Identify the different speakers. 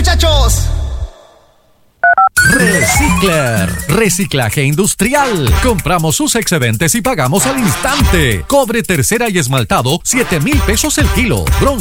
Speaker 1: muchachos.
Speaker 2: Recicler, reciclaje industrial. Compramos sus excedentes y pagamos al instante. Cobre tercera y esmaltado, 7,000 pesos el kilo. Bronce